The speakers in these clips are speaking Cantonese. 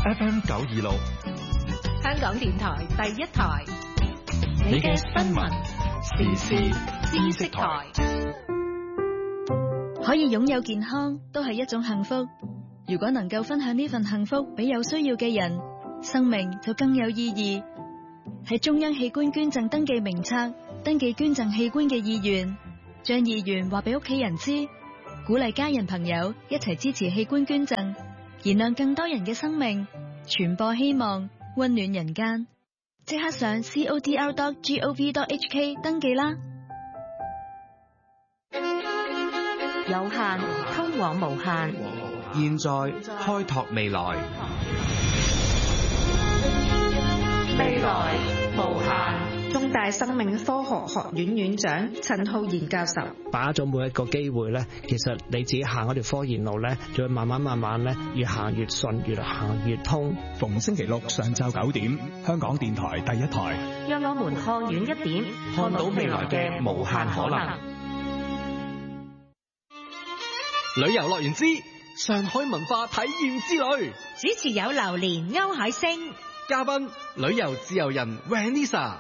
FM 926， 香港電台第一台， 你嘅新聞時事知識台。 可以擁有健康都係一種幸福。如果能夠分享呢份幸福俾有需要嘅人，生命就更有意義。喺中央器官捐贈登記名冊登記捐贈器官嘅意願，將意願話俾屋企人知，鼓勵家人朋友一齊支持器官捐贈，燃亮更多人嘅生命，傳播希望，溫暖人間。即刻上 codr.gov.hk 登記啦。 有限通往無限， 現在開拓未來， 未來無限。 中大生命科學學院院長陳浩然教授， 把握咗每一個機會咧，其實你自己行嗰條科研路咧，就會慢慢咧，越行越順，越行越通。 逢星期六上晝9點，香港電台第一台， 讓我們看遠一點，看到未來嘅無限可能。 旅遊樂園之上海文化體驗之旅， 主持有榴蓮、歐海星， 嘉賓旅遊自由人 Vanessa。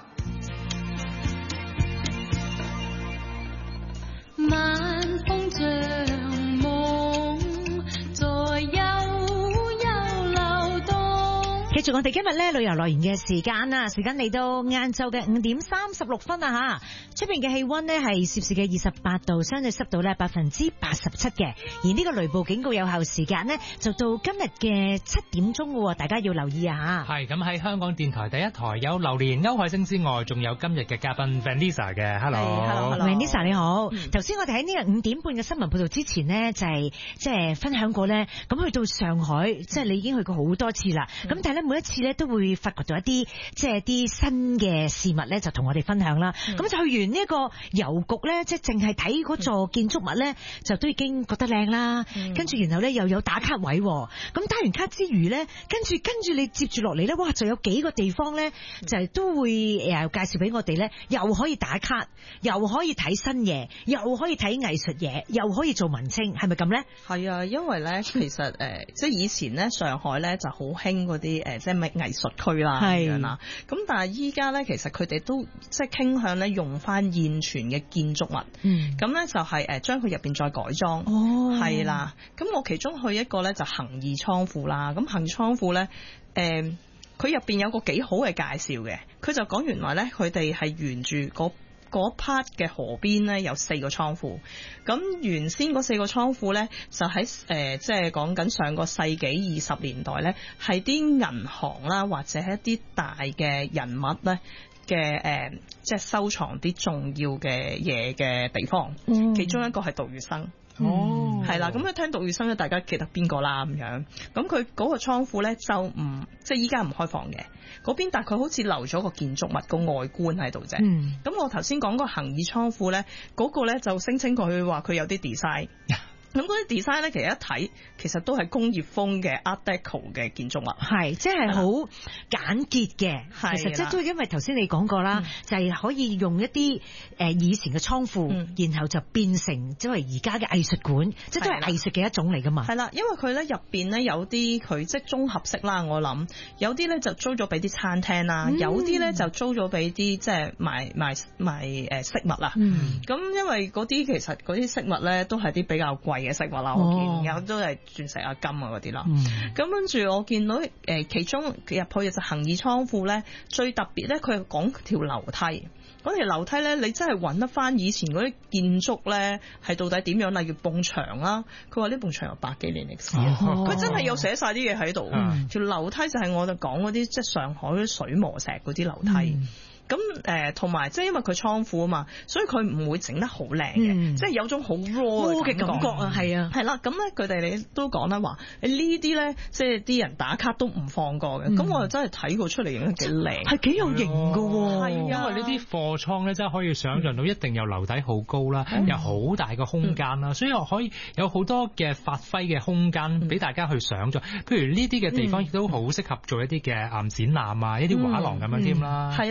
晚風像夢，在悠悠流動。 繼續我哋今日咧旅遊樂園嘅時間啦，時間嚟到晏晝嘅5點36分啊吓，出邊嘅氣溫呢係攝氏嘅28度，相對濕度咧87%嘅，而呢個雷暴警告有效時間呢就到今日嘅7點鐘嘅，大家要留意啊吓。 係咁，喺香港電台第一台有榴蓮、歐海星之外，仲有今日嘅嘉賓 Vanessa 嘅 ，Hello，Vanessa 你好。頭先我哋喺呢個5點半嘅新聞報道之前呢，就係即係分享過咧，咁去到上海，即係你已經去過好多次啦，咁但係咧每一次咧都會發掘到一啲即係啲新嘅事物咧，就同我哋分享啦。咁就去完呢一個郵局咧，即係淨係睇嗰座建築物咧，就都已經覺得靚啦。跟住然後咧又有打卡位，咁打完卡之餘咧，跟住你接住落嚟咧，哇，就有幾個地方咧，就係都會介紹俾我哋咧，又可以打卡，又可以睇新嘢，又可以睇藝術嘢，又可以做文青，係咪咁咧？ 係啊，因為咧其實即係以前咧上海咧就好興嗰啲即係咩藝術區啦咁樣啦。咁但係依家咧其實佢哋都即係傾向咧用翻現存嘅建築物，咁咧就係將佢入邊再改裝。係啦。咁我其中去一個咧就恒義倉庫啦。咁恒義倉庫咧佢入邊有個幾好嘅介紹嘅，佢就講原來咧佢哋係沿住嗰 part 嘅河邊咧有4個倉庫，咁原先嗰4個倉庫咧就喺即係講緊上個世紀20年代咧，係啲銀行啦或者係一啲大嘅人物咧嘅即係收藏啲重要嘅嘢嘅地方，其中一個係杜月笙。係啦，咁一聽杜月笙咧，大家記得邊個啦咁樣。咁佢嗰個倉庫咧就唔即係依家唔開放嘅嗰邊，但係佢好似留咗個建築物個外觀喺度啫。咁我頭先講個恒義倉庫咧，嗰個咧就聲稱佢話佢有啲 design。咁嗰啲 design 咧，其實一睇其實都係工業風嘅 Art Deco 嘅建築物， 係即係好簡潔嘅。其實即係都因為頭先你講過啦，就係可以用一啲以前嘅倉庫，然後就變成即係而家嘅藝術館，即係都係藝術嘅一種嚟噶嘛。 係啦，因為佢咧入邊咧有啲佢即係綜合式啦，我諗有啲咧就租咗俾啲餐廳啦，有啲咧就租咗俾啲即係賣飾物啦。咁因為嗰啲其實嗰啲飾物咧都係啲比較貴嘅飾物啦，我見有都係鑽石啊金啊嗰啲啦。咁跟住我見到其中入去就恒義倉庫咧，最特別咧佢講條樓梯。嗰條樓梯咧，你真係揾得翻以前嗰啲建築咧，係到底點樣？例如埲牆啦，佢話呢埲牆有100幾年歷史，佢真係有寫晒啲嘢喺度。條樓梯就係我哋講嗰啲即係上海嗰啲水磨石嗰啲樓梯。咁同埋即係因為佢倉庫啊嘛，所以佢唔會整得好靚嘅，即係有種好 raw 嘅感覺啊，係啊，係啦。咁咧佢哋你都講得話，呢啲咧即係啲人打卡都唔放過嘅。咁我就真係睇過出嚟影得幾靚，係幾有型㗎喎。係因為呢啲貨倉咧，真係可以想像到一定有樓底好高啦，有好大個空間啦，所以我可以有好多嘅發揮嘅空間俾大家去想像。譬如呢啲嘅地方亦都好適合做一啲嘅展覽啊，一啲畫廊咁樣添啦。係啦係啦。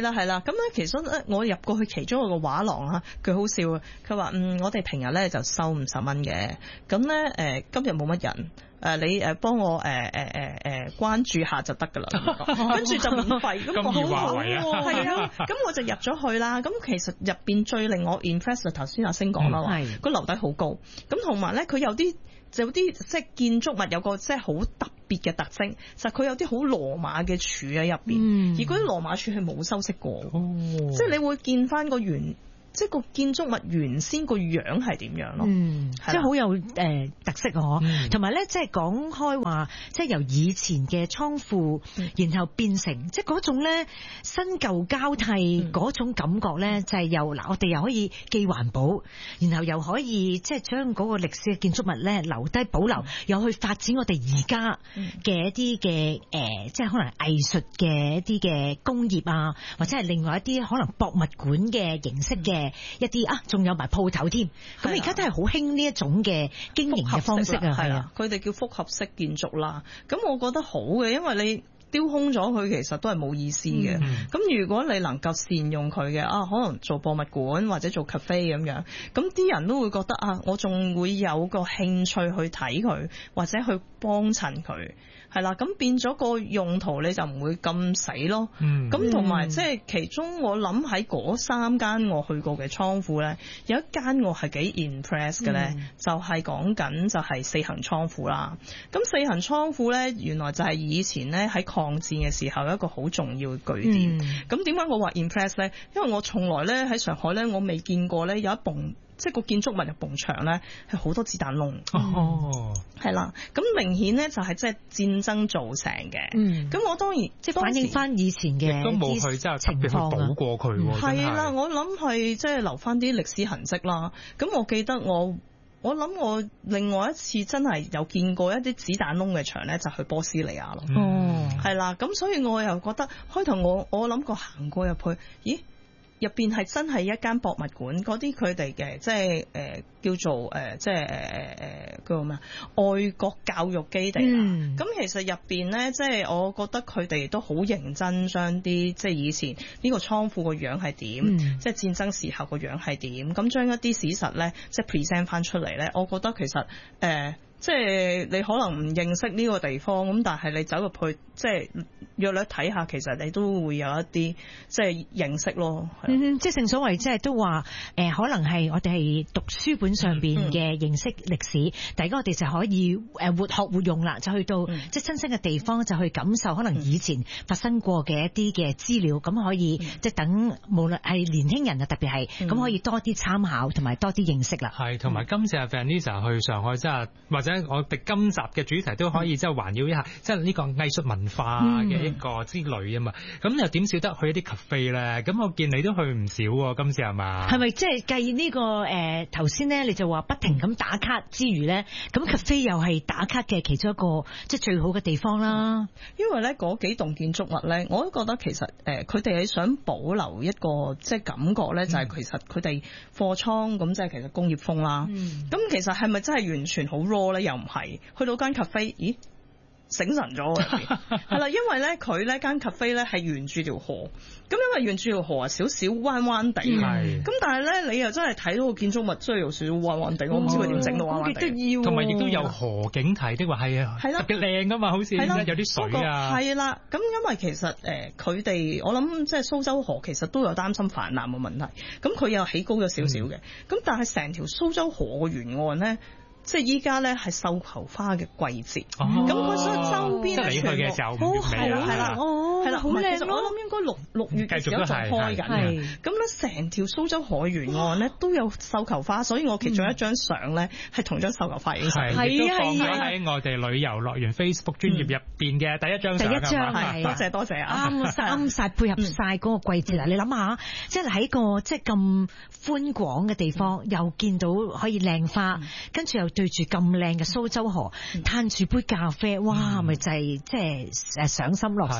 咧其實咧我入過去其中一個畫廊啊，佢好笑啊，佢話我哋平日咧就收50蚊嘅，咁咧今日冇乜人。你幫我關注下就得㗎啦，跟住就免費，咁我好好喎，係啊，咁我就入咗去啦。咁其實入邊最令我 impress 頭先阿星講啦，話個樓底好高，咁同埋咧佢有啲即係建築物有個即係好特別嘅特徵，就係佢有啲好羅馬嘅柱喺入邊，而嗰啲羅馬柱係冇修飾過，即係你會見翻個原。即係個建築物原先個樣係點樣咯？ 即係好有特色啊！同埋咧，即係講開話，即係由以前嘅倉庫，然後變成即係嗰種咧新舊交替嗰種感覺咧，就係又嗱，我哋又可以既環保，然後又可以即係將嗰個歷史嘅建築物咧留低保留，又去發展我哋而家嘅一啲嘅即係可能藝術嘅一啲嘅工業啊，或者係另外一啲可能博物館嘅形式嘅。一啲仲有埋鋪頭添，咁而家都係好興呢一種嘅經營嘅方式啊，係啊， 佢哋叫複合式建築啦。咁我覺得好嘅，因為你丟空咗佢，其實都係冇意思嘅。咁如果你能夠善用佢嘅可能做博物館或者做 cafe 咁樣，咁啲人都會覺得我仲會有個興趣去睇佢，或者去幫襯佢。係啦，咁變咗個用途你就唔會咁死咯。咁同埋即係其中我諗喺嗰3間我去過嘅倉庫咧，有一間我係幾 impress 嘅咧，就係講緊就係四行倉庫啦。咁四行倉庫咧，原來就係以前咧喺抗戰嘅時候一個好重要嘅據點。咁點解我話 impress 咧？因為我從來咧喺上海咧，我未見過咧有一棟。即係個建築物入埲牆咧，係好多子彈窿。係啦，咁明顯咧就係即係戰爭造成嘅。咁我當然即係反映翻以前嘅亦都冇去即係特別去補過佢喎。 係啦，我諗係即係留翻啲歷史痕跡啦。咁我記得我諗我另外一次真係有見過一啲子彈窿嘅牆咧，就去波斯尼亞咯。係啦，咁所以我又覺得開頭我諗過行過入去，咦？入邊係真係一間博物館，嗰啲佢哋嘅即係叫做即係叫做咩愛國教育基地啦。咁其實入邊咧，即係我覺得佢哋都好認真將啲即係以前呢個倉庫個樣係點，即係戰爭時候個樣係點，咁將一啲史實咧即係 present 翻出嚟咧，我覺得其實即係你可能唔認識呢個地方，咁但係你走入去即係約略睇下，其實你都會有一啲即係認識咯。 即係正所謂，即係都話可能係我哋係讀書本上邊嘅認識歷史，但係我哋就可以活學活用啦，就去到即係新鮮嘅地方，就去感受可能以前發生過嘅一啲嘅資料，咁可以即係等無論係年輕人啊，特別係咁可以多啲參考同埋多啲認識啦。 係，同埋今次阿 Vanessa 去上海，即係或者我哋今集嘅主題都可以即係環繞一下，即係呢個藝術文化嘅一個之旅啊嘛。咁又點少得去一啲 cafe 咧？咁我見你都去唔少喎，今次係嘛？係咪即係計呢個頭先咧？你就話不停咁打卡之餘咧，咁 cafe 又係打卡嘅其中一個即係最好嘅地方啦。 因為咧嗰幾棟建築物咧，我都覺得其實佢哋係想保留一個即係感覺咧，就係其實佢哋貨倉咁即係其實工業風啦。咁其實係咪真係完全好 raw 咧？又唔係，去到間 cafe， 咦？醒神咗係啦，因為咧佢呢間 cafe 咧係沿住條河，咁因為沿住條河啊少少彎彎地，咁但係咧你又真係睇到個建築物真係有少少彎彎地，我唔知佢點整到彎彎地， 同埋亦都有河景睇的話係啊，特別靚噶嘛，好似有啲水啊， 係啦，咁因為其實佢哋我諗即係蘇州河其實都有擔心泛濫嘅問題，咁佢又起高咗少少嘅，咁但係成條蘇州河嘅沿岸咧。即係依家咧係繡球花嘅季節，咁佢所以周邊咧全部係啦，好靚咯！我諗應該6月嘅時候仲開緊嘅，咁咧成條蘇州河沿岸咧都有繡球花，所以我其中一張相咧係同張繡球花影相， 亦都放咗喺我哋旅遊樂園 Facebook 專頁入邊嘅第一張相。 係多謝啊！ 啱晒配合晒嗰個季節啦！你諗下，即係喺個即係咁寬廣嘅地方，又見到可以靚花，跟住又對住咁靚嘅蘇州河，嘆住杯咖啡，哇！咪就係即係賞心樂事咯。 同埋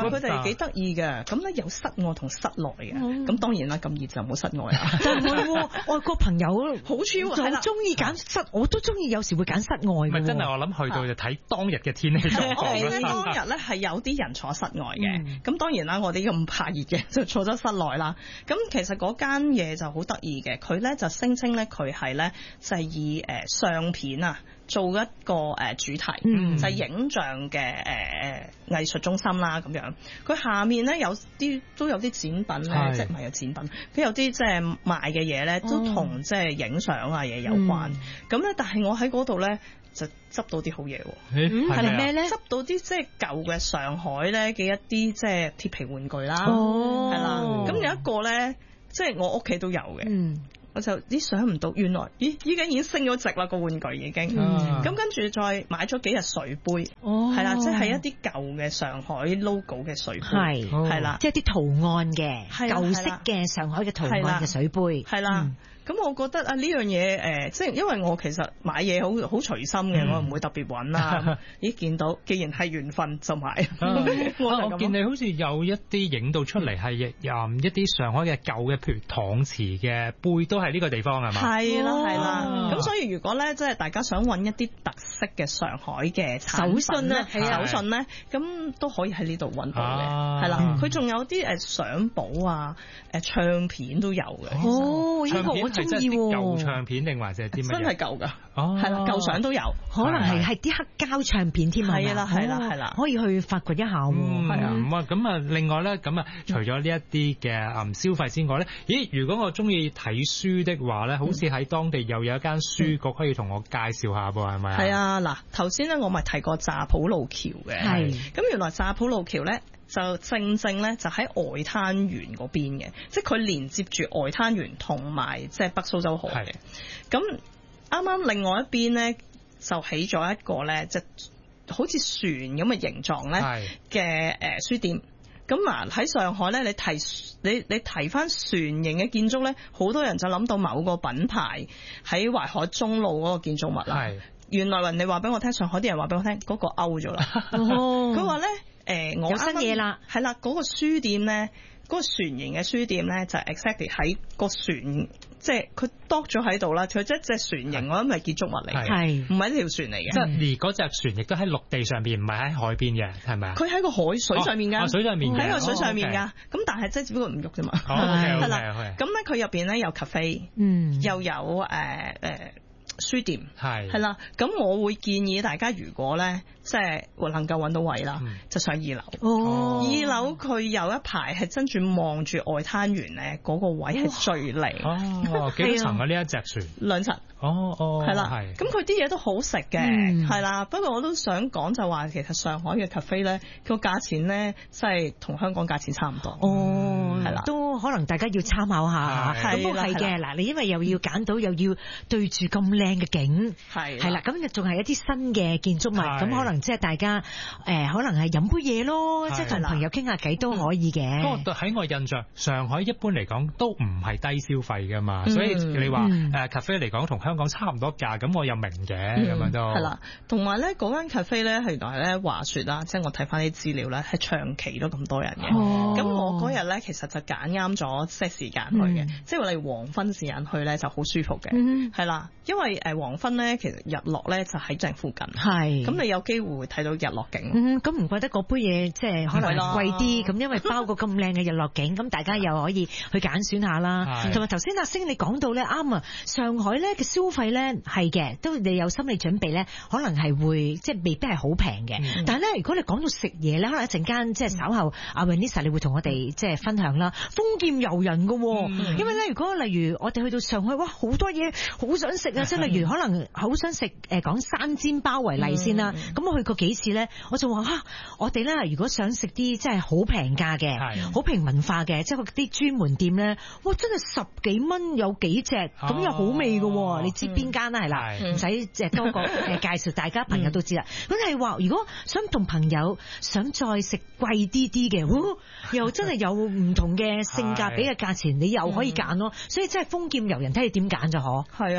佢哋幾得意嘅，咁咧有室外同室內嘅，咁當然啦，咁熱就冇室外啦。 但係外國朋友好超係啦， 中意揀室，我都中意有時會揀室外嘅。 唔係真係，我諗去到就睇當日嘅天氣狀況。 我哋咧當日咧係有啲人坐室外嘅，咁當然啦，我哋咁怕熱嘅就坐咗室內啦。咁其實嗰間嘢就好得意嘅，佢咧就聲稱咧佢係咧就係以相片啊做一個主題，就係影像嘅藝術中心啦咁樣。佢下面咧都有啲展品咧，即係唔係有展品，佢有啲即係賣嘅嘢咧，都同即係影相啊嘢有關。咁咧，但係我喺嗰度咧就執到啲好嘢喎。 係咩咧？ 執到啲即係舊嘅上海咧嘅一啲即係鐵皮玩具啦，係啦。咁有一個咧，即係我屋企都有嘅。我就想唔到，原來依家已經升咗值啦個玩具已經。咁跟住再買咗幾日水杯，係啦，即係一啲舊嘅上海 logo 嘅水杯，係啦，即係啲圖案嘅舊式嘅上海嘅圖案嘅水杯，係啦。咁我覺得呢樣嘢即係因為我其實買嘢好隨心嘅，我唔會特別揾啦。咦，見到既然係緣分就買。 我見你好似有一啲影到出嚟係一啲上海嘅舊嘅，譬如搪瓷嘅杯，都係呢個地方係嘛？係啦。咁所以如果咧即係大家想揾一啲特色嘅上海嘅手信咧，咁都可以喺呢度揾到嘅。係啦，佢仲有啲相簿啊、唱片都有嘅。哦，呢個我中意喎。 舊唱片定或者啲乜？ 真係舊㗎。係啦，舊相都有， 可能係啲黑膠唱片添啊。 係啦， 可以去發掘一下喎。 係啊。 咁啊，另外咧，咁啊，除咗呢一啲嘅消費之外咧，咦？如果我中意睇書的話咧，好似喺當地又有一間書局可以同我介紹下噃，係咪啊？ 係啊，嗱，頭先咧我咪提過乍浦路橋嘅，咁原來乍浦路橋咧就正咧就喺外灘園嗰邊嘅，即係佢連接住外灘園同埋即係北蘇州河嘅。咁啱啱另外一邊咧就起咗一個咧，即係好似船咁嘅形狀咧嘅書店。咁嗱喺上海咧，你提翻船型嘅建築咧，好多人就諗到某個品牌喺淮海中路嗰個建築物啦。原來人哋話俾我聽，上海啲人話俾我聽，嗰個 out 咗啦。佢話咧，我新嘢啦， 係啦，嗰個書店咧，嗰個船型嘅書店咧，就 exactly 喺個船，即係佢 dock 咗喺度啦。佢即係隻船型，我諗係建築物嚟嘅，唔係呢條船嚟嘅。 即係而嗰隻船亦都喺陸地上邊，唔係喺海邊嘅，係咪啊？ 佢喺個海水上面㗎， 水上面喺個水上面㗎。咁但係即係只不過唔喐啫嘛。係啦，咁咧佢入邊咧有 cafe，又有書店，係啦。咁我會建議大家，如果咧即係能夠揾到位啦，就上2樓。2樓佢有一排係真住望住外灘園咧，嗰個位係最靚。 幾多層啊？呢一隻船 2層。係啦。咁佢啲嘢都好食嘅，係啦。不過我都想講就話，其實上海嘅 cafe 咧，個價錢咧，即係同香港價錢差唔多。係啦， 都可能大家要參考下。咁都係嘅。嗱，你因為又要揀到，又要對住咁靚嘅景，係啦。咁仲係一啲新嘅建築物，咁可能即係大家可能係飲杯嘢咯，即係同朋友傾下偈都可以嘅。 不過喺我印象，上海一般嚟講都唔係低消費噶嘛，所以你話cafe 嚟講同香港差唔多價，咁我又明嘅咁樣都係啦。同埋咧嗰間 cafe 咧，原來咧話説啦，即係我睇翻啲資料咧，係長期都咁多人嘅。咁我嗰日咧其實就揀啱咗即係時間去嘅，即係我哋黃昏時間去咧就好舒服嘅，係啦。因為黃昏咧其實日落咧就喺正附近，咁你有機會會睇到日落景。 咁唔怪得嗰杯嘢即係可能貴啲，咁因為包個咁靚嘅日落景，咁大家又可以去揀選下啦。同埋頭先阿星你講到咧啱啊，上海咧嘅消費咧係嘅，都你有心理準備咧，可能係會即係未必係好平嘅。但係咧，如果你講到食嘢咧，可能一陣間即係稍後阿 Vanessa 你會同我哋即係分享啦。豐儉由人㗎，因為咧如果例如我哋去到上海，哇好多嘢好想食啊！即係例如可能好想食講生煎包為例先啦。咁我去過幾次咧，我就話我哋咧如果想食啲即係好平價嘅、好平民化嘅，即係啲專門店咧，哇真係10幾蚊有幾隻，咁又好味㗎。你知邊間啦？係啦，唔使即係多個介紹，大家朋友都知啦。咁係話如果想同朋友想再食貴啲嘅，又真係有唔同嘅性價比嘅價錢，你又可以揀咯。所以真係豐儉由人，睇你點揀就可。 係啊，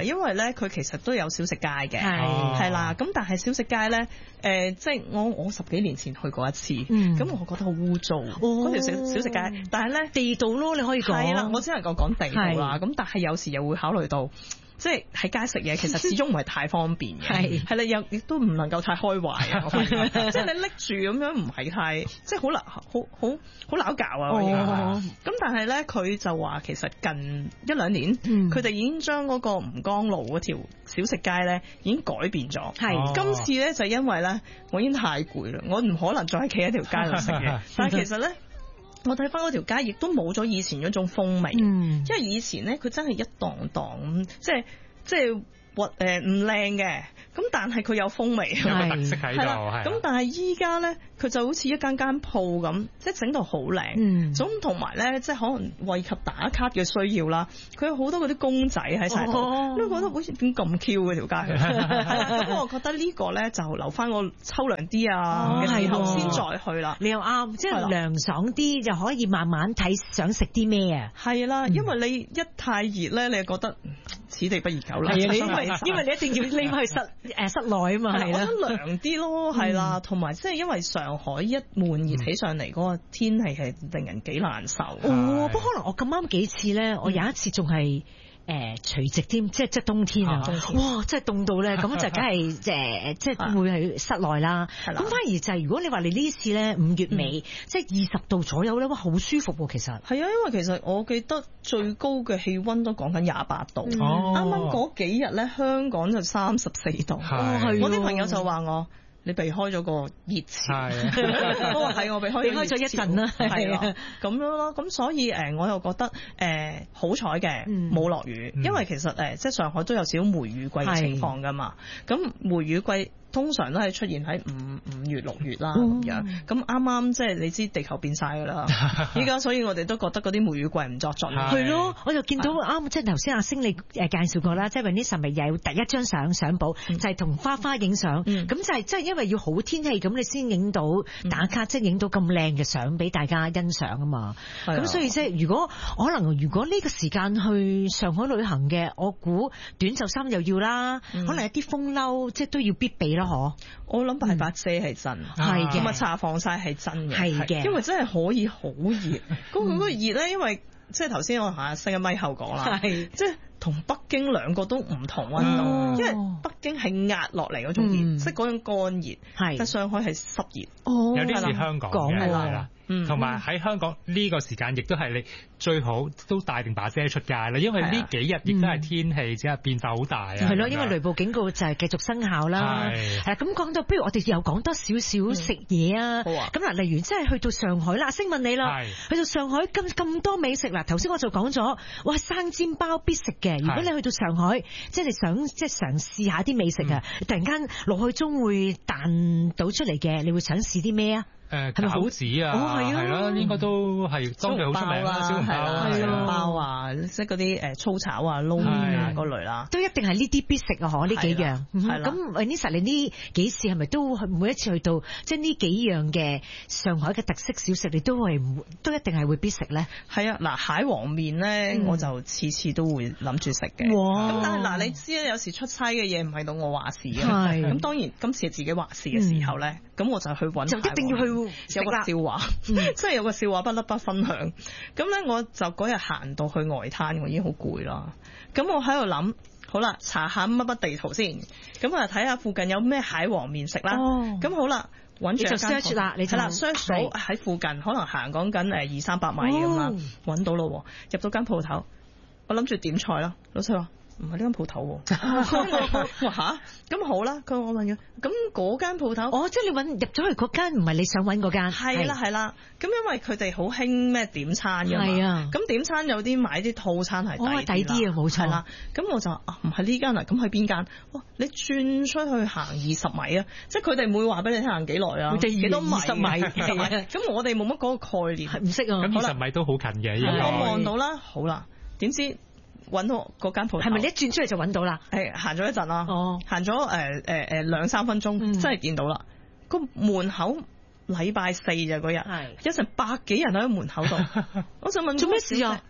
因為咧佢其實都有小食街嘅， 係啦。咁但係小食街咧，即係我10幾年前去過一次，咁我覺得好污糟嗰條小食街。但係咧地道咯，你可以講。 係啦，我只能夠講地道啦。咁但係有時又會考慮到。即係喺街食嘢，其實始終唔係太方便嘅，係啦，又亦都唔能夠太開懷啊！即係你拎住咁樣唔係太，即係好撈搞啊！咁但係咧，佢就話其實近1-2年，佢哋已經將嗰個吳江路嗰條小食街咧已經改變咗。今次咧就因為咧我已經太攰啦，我唔可能再企喺條街度食嘢。但係其實咧。我睇翻嗰條街，亦都冇咗以前嗰種風味，因為以前咧佢真係一檔檔咁，即係唔靚嘅，咁但係佢有風味， 有個特色喺度。 咁但係依家咧，佢就好似一間鋪咁，即係整到好靚。咁同埋咧，即係可能惠及打卡嘅需要啦。佢有好多嗰啲公仔喺晒度，都覺得好似點咁 Q 嘅條街。咁我覺得呢個咧就留翻我秋涼啲啊嘅時候先再去啦。 你又啱，即係涼爽啲就可以慢慢睇想食啲咩啊。 係啦，因為你一太熱咧，你就覺得此地不宜久啦。 因為你一定要匿翻去室內啊嘛，係啦， 涼啲咯，係啦，同埋即係因為上海一悶熱起上嚟嗰個天氣係令人幾難受。 不過可能我咁啱幾次咧，我有一次仲係除夕添，即係冬天啊！哇，真係凍到咧，咁就梗係即係會喺室內啦。咁反而就係如果你話你呢次咧5月尾，即係20度左右咧，哇，好舒服喎！其實係啊，因為其實我記得最高嘅氣溫都講緊28度。啱啱嗰幾日咧，香港就34度。我啲朋友就話我。你避開咗個熱潮，不過係我避開咗一陣啦，係啊，咁樣咯。咁所以我又覺得好彩嘅冇落雨，因為其實即係上海都有少少梅雨季嘅情況㗎嘛。咁梅雨季通常都係出現喺5月、6月啦咁樣。咁啱啱即係你知地球變晒㗎啦，依家所以我哋都覺得嗰啲梅雨季唔作準。 係咯，我就見到啱即係頭先阿星你介紹過啦，即係 Vanessa 咪有第一張相簿，就係同花花影相，咁就係即係因為要好天氣咁你先影到打卡，即係影到咁靚嘅相俾大家欣賞啊嘛。咁所以即係如果呢個時間去上海旅行嘅，我估短袖衫又要啦，可能一啲風褸即係都要必備啦。 我諗大把遮係真，係嘅，咁搽防曬係真嘅， 係嘅， 因為真係可以好熱。咁佢嗰個熱咧，因為即係頭先我同阿星嘅咪後講啦，即係同北京兩個都唔同溫度，因為北京係壓落嚟嗰種熱，即係嗰種乾熱，但上海係濕熱， 有啲似香港嘅係啦。同埋喺香港呢個時間，亦都係你最好都帶定把遮出街啦，因為呢幾日亦都係天氣只係變化好大啊。 係咯，因為雷暴警告就係繼續生效啦。係啦，咁講到，不如我哋又講多少少食嘢啊？好啊。咁嗱，例如即係去到上海啦，星問你啦，去到上海咁多美食啦，頭先我就講咗，哇，生煎包必食嘅。如果你去到上海，即係你想即係嘗試下啲美食啊，突然間腦海中會彈到出嚟嘅，你會想試啲咩啊？ 係咪餃子啊？係啦，應該都係當地好出名啦，小籠包啊，即係嗰啲粗炒啊、撈麵啊嗰類啦， 都一定係呢啲必食啊！呢幾樣。咁 Vanessa 你呢幾次係咪都每一次去到即係呢幾樣嘅上海嘅特色小食，你都一定係會必食咧？ 係啊，嗱，蟹黃麵咧，我就次次都會諗住食嘅。咁但係嗱，你知有時出差嘅嘢唔係到我話事嘅。咁當然今次係自己話事嘅時候咧，咁我就去揾。就一定要去。有個笑話，即係有個笑話不得不分享。咁咧，我就嗰日行到去外灘，我已經好攰啦。咁我喺度諗，好啦，查下乜乜地圖先。咁啊，睇下附近有咩蟹黃麵食啦。咁好啦，揾住間鋪。你就 search 啦，你係啦 ，search 到喺附近，可能行講緊200-300米咁啦，揾到咯。入到間鋪頭，我諗住點菜啦。老細話。唔係呢間鋪頭喎，我話吓，咁好啦。佢話我問佢，咁嗰間鋪頭， 即係你入咗去嗰間，唔係你想揾嗰間。 係啦係啦，咁因為佢哋好興咩點餐㗎嘛，係啊，咁點餐有啲買啲套餐係抵啲啊，冇錯啦。 咁我就唔係呢間啦，咁去邊間？你轉出去行20米啊，即係佢哋唔會話俾你聽行幾耐啊，幾多米？20米，咁我哋冇乜嗰個概念， 唔識啊。 咁20米都好近嘅， 咁我望到啦，好啦，點知？揾到嗰間鋪頭， 係咪你一轉出嚟就揾到啦？ 係行咗一陣啦，行咗2-3分鐘，真係見到啦。個門口禮拜4就嗰日，有成100幾人喺門口度。我就問做咩事啊？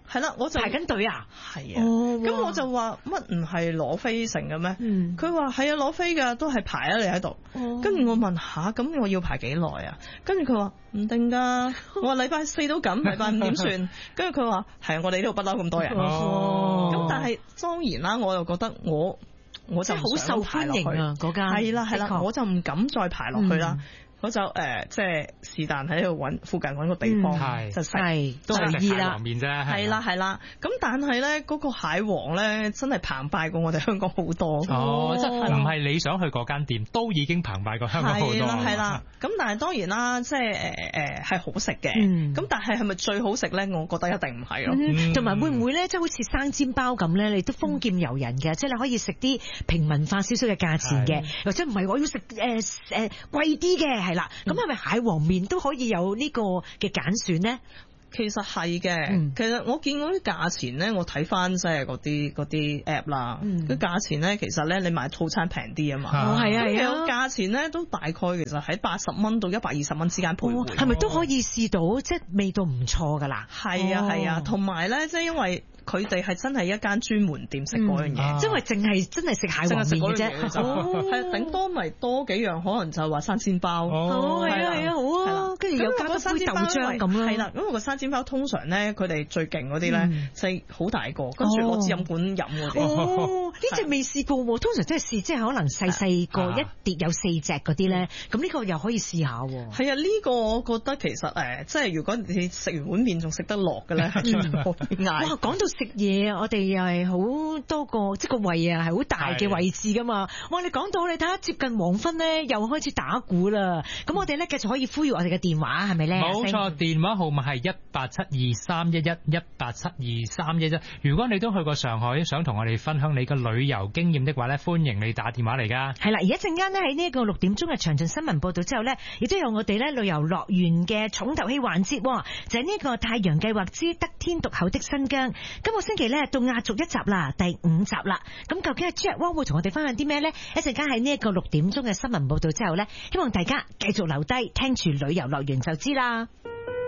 係啦，我就排緊隊啊。 係啊，咁我就話乜唔係攞飛成嘅咩？佢話係啊，攞飛㗎，都係排啊，你喺度。跟住我問下，咁我要排幾耐啊？跟住佢話唔定㗎。我話禮拜4都咁，禮拜5點算？跟住佢話係啊，我哋呢度不嬲咁多人。咁但係當然啦，我又覺得我就好受歡迎啊嗰間。係啦，我就唔敢再排落去啦。我就即係是但喺度揾附近揾個地方就食， 都係食蟹黃面啫。 係啦，咁但係咧嗰個蟹黃咧真係澎湃過我哋香港好多。 即係唔係你想去嗰間店，都已經澎湃過香港好多。 係啦，咁但係當然啦，即係係好食嘅。咁但係咪最好食咧？我覺得一定唔係咯。 同埋會唔會咧，即係好似生煎包咁咧？你都豐儉由人嘅，即係你可以食啲平民化少少嘅價錢嘅，或者唔係我要食貴啲嘅。係啦，咁係咪蟹黃面都可以有呢個嘅揀選咧？ 其實係嘅，其實我見嗰啲價錢咧，我睇翻即係嗰啲 app 啦，啲價錢咧其實咧你買套餐平啲啊嘛，係啊，價錢咧都大概其實喺80蚊到120蚊之間徘徊。 係咪都可以試到？即係味道唔錯㗎啦。 係啊，同埋咧即係因為佢哋係真係一間專門店食嗰樣嘢， 因為淨係真係食蟹黃面嘅啫， 係頂多咪多幾樣，可能就係話生煎包。 係啊，好啊，跟住又加多杯豆漿咁咯。 係啦，咁個生煎包通常咧，佢哋最勁嗰啲咧，就係好大個，跟住攞支飲管飲嗰啲。 呢隻未試過喎，通常真係試即係可能細個一碟有4隻嗰啲咧，咁呢個又可以試下喎。 係啊，呢個我覺得其實即係如果你食完碗麵仲食得落嘅咧， 哇！講到食嘢，我哋又係好多個，即係個胃啊係好大嘅位置噶嘛。哇！你講到你睇下接近黃昏咧，又開始打鼓啦。咁我哋咧繼續可以呼籲我哋嘅電話係咪咧？ 冇錯，電話號碼係1872311，1872311。如果你都去過上海，想同我哋分享你嘅旅遊經驗的話咧，歡迎你打電話嚟㗎。 係啦，而一陣間咧喺呢一個6點鐘嘅詳盡新聞報道之後咧，亦都有我哋咧旅遊樂園嘅重頭戲環節，就係呢個太陽計劃之得天獨厚的新疆。今個星期咧到壓軸一集啦，第5集啦。咁究竟係朱日汪會同我哋分享啲咩咧？一陣間喺呢一個6點鐘嘅新聞報道之後咧，希望大家繼續留低聽住旅遊樂園就知啦。